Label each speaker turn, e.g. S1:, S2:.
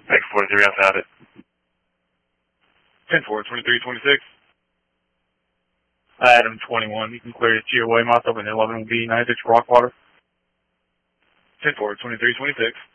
S1: Take 43, I've had it.
S2: 10-4, 2326.
S3: Adam 21, you can clear your way. Myself and 11 will be 96 Rockwater.
S2: 10-4, 2326.